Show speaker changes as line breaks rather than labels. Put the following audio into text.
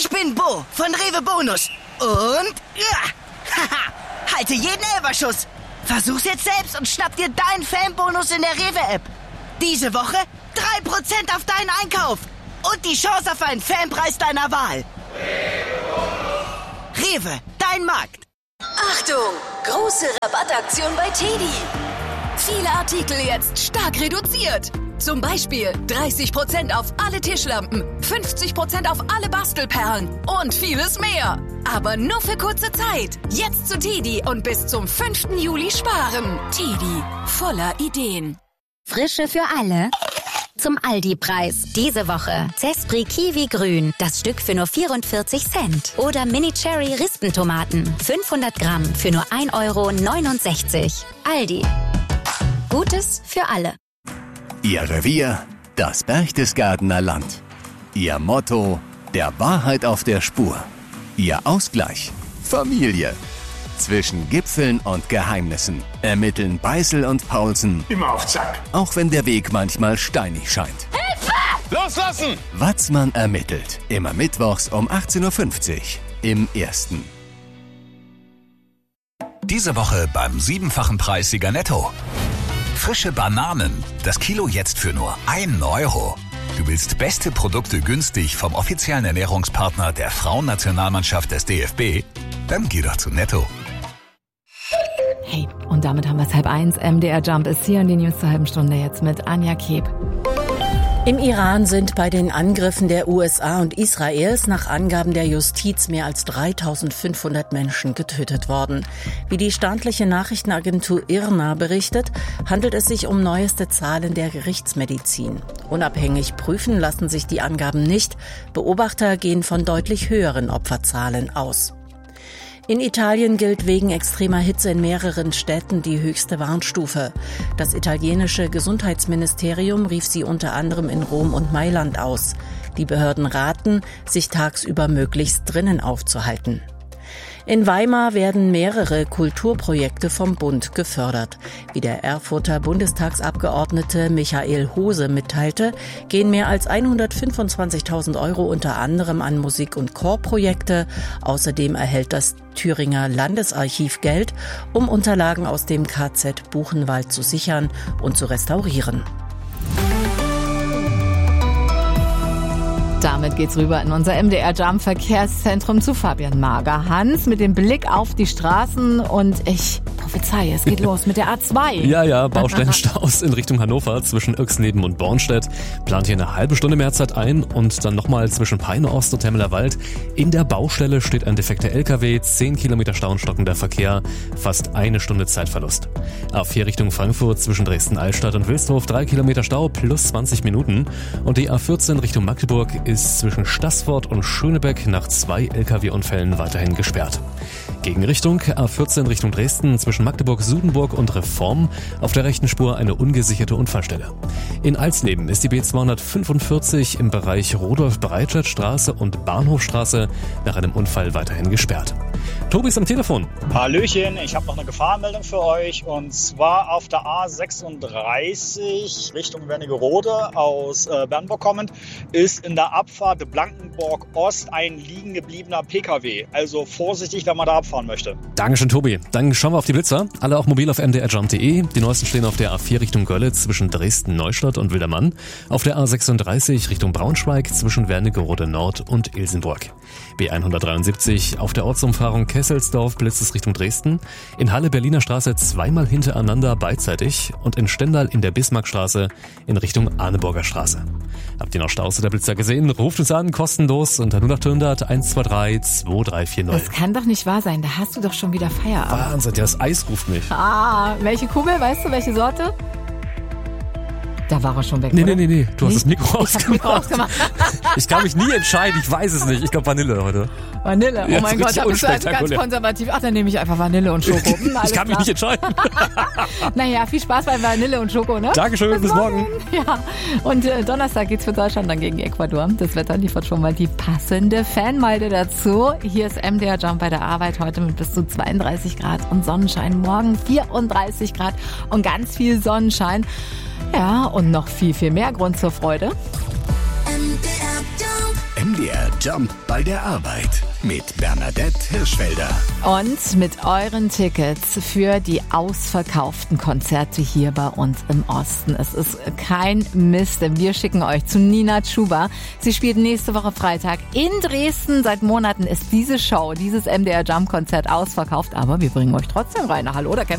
Ich bin Bo von Rewe Bonus. Und ja, halte jeden Elberschuss. Versuch's jetzt selbst und schnapp dir deinen Fanbonus in der Rewe-App. Diese Woche 3% auf deinen Einkauf. Und die Chance auf einen Fanpreis deiner Wahl. Rewe, dein Markt.
Achtung! Große Rabattaktion bei TEDi. Viele Artikel jetzt stark reduziert. Zum Beispiel 30% auf alle Tischlampen, 50% auf alle Bastelperlen und vieles mehr. Aber nur für kurze Zeit. Jetzt zu TEDi und bis zum 5. Juli sparen. TEDi, voller Ideen.
Frische für alle. Zum Aldi-Preis. Diese Woche Zespri Kiwi Grün, das Stück für nur 44 Cent. Oder Mini Cherry Rispentomaten, 500 Gramm für nur 1,69 €. Aldi. Gutes für alle.
Ihr Revier, das Berchtesgadener Land. Ihr Motto, der Wahrheit auf der Spur. Ihr Ausgleich, Familie. Zwischen Gipfeln und Geheimnissen ermitteln Beißel und Paulsen.
Immer auf Zack.
Auch wenn der Weg manchmal steinig scheint.
Hilfe! Loslassen!
Watzmann ermittelt. Immer mittwochs um 18:50 Uhr im Ersten.
Diese Woche beim 7-fachen Preis Sieger Netto. Frische Bananen. Das Kilo jetzt für nur 1 €. Du willst beste Produkte günstig vom offiziellen Ernährungspartner der Frauennationalmannschaft des DFB? Dann geh doch zu Netto.
Hey, und damit haben wir es 12:30. MDR Jump ist hier und die News zur halben Stunde jetzt mit Anja Keb.
Im Iran sind bei den Angriffen der USA und Israels nach Angaben der Justiz mehr als 3.500 Menschen getötet worden. Wie die staatliche Nachrichtenagentur IRNA berichtet, handelt es sich um neueste Zahlen der Gerichtsmedizin. Unabhängig prüfen lassen sich die Angaben nicht. Beobachter gehen von deutlich höheren Opferzahlen aus. In Italien gilt wegen extremer Hitze in mehreren Städten die höchste Warnstufe. Das italienische Gesundheitsministerium rief sie unter anderem in Rom und Mailand aus. Die Behörden raten, sich tagsüber möglichst drinnen aufzuhalten. In Weimar werden mehrere Kulturprojekte vom Bund gefördert. Wie der Erfurter Bundestagsabgeordnete Michael Hose mitteilte, gehen mehr als 125.000 € unter anderem an Musik- und Chorprojekte. Außerdem erhält das Thüringer Landesarchiv Geld, um Unterlagen aus dem KZ Buchenwald zu sichern und zu restaurieren.
Damit geht's rüber in unser MDR Jump Verkehrszentrum zu Fabian Magerhans mit dem Blick auf die Straßen und ich prophezeie, es geht los mit der A2.
Ja, Baustellenstaus in Richtung Hannover zwischen Irxneben und Bornstedt. Plant hier eine halbe Stunde Mehrzeit ein und dann nochmal zwischen Peine Ost und Temmeler Wald. In der Baustelle steht ein defekter LKW, 10 Kilometer Stau und stockender Verkehr, fast eine Stunde Zeitverlust. A4 Richtung Frankfurt zwischen Dresden-Altstadt und Wilsdorf 3 Kilometer Stau plus 20 Minuten. Und die A14 Richtung Magdeburg ist zwischen Staßfurt und Schönebeck nach 2 LKW-Unfällen weiterhin gesperrt. Gegenrichtung A14 Richtung Dresden zwischen Magdeburg, Sudenburg und Reform auf der rechten Spur eine ungesicherte Unfallstelle. In Alsleben ist die B245 im Bereich Rudolf-Breitscheid-Straße und Bahnhofstraße nach einem Unfall weiterhin gesperrt. Tobi ist am Telefon.
Hallöchen, ich habe noch eine Gefahrenmeldung für euch und zwar auf der A36 Richtung Wernigerode aus Bernburg kommend ist in der Abfahrt Blankenburg Ost ein liegen gebliebener PKW. Also vorsichtig, wenn man da abfahren möchte.
Dankeschön, Tobi. Dann schauen wir auf die Blitzer. Alle auch mobil auf mdrjump.de. Die neuesten stehen auf der A4 Richtung Görlitz zwischen Dresden-Neustadt und Wildermann. Auf der A36 Richtung Braunschweig zwischen Wernigerode Nord und Ilsenburg. B173 auf der Ortsumfahrung Kesselsdorf blitzt es Richtung Dresden. In Halle Berliner Straße zweimal hintereinander beidseitig und in Stendal in der Bismarckstraße in Richtung Arneburger Straße. Habt ihr noch Staus oder Blitzer gesehen? Ruft uns an, kostenlos unter 0800 123 2340.
Das kann doch nicht wahr sein, da hast du doch schon wieder Feierabend.
Wahnsinn, das Eis ruft mich.
Welche Kugel, weißt du, welche Sorte? Da war er schon weg,
Nee,
oder?
nee. Du hast das Mikro ausgemacht.
ausgemacht.
Ich kann mich nie entscheiden, ich weiß es nicht. Ich glaube Vanille heute.
Vanille? Oh
Ja,
mein
so
Gott, da bist du also ganz konservativ. Ach, dann nehme ich einfach Vanille und Schoko.
Ich kann mich nicht entscheiden.
Naja, viel Spaß bei Vanille und Schoko, ne?
Dankeschön, bis morgen.
Ja, und Donnerstag geht's für Deutschland dann gegen Ecuador. Das Wetter liefert schon mal die passende Fanmeile dazu. Hier ist MDR Jump bei der Arbeit heute mit bis zu 32 Grad und Sonnenschein. Morgen 34 Grad und ganz viel Sonnenschein. Ja, und noch viel, viel mehr Grund zur Freude.
MDR MDR Jump bei der Arbeit mit Bernadette Hirschfelder.
Und mit euren Tickets für die ausverkauften Konzerte hier bei uns im Osten. Es ist kein Mist, denn wir schicken euch zu Nina Chuba. Sie spielt nächste Woche Freitag in Dresden. Seit Monaten ist diese Show, dieses MDR Jump Konzert ausverkauft, aber wir bringen euch trotzdem rein. Hallo, da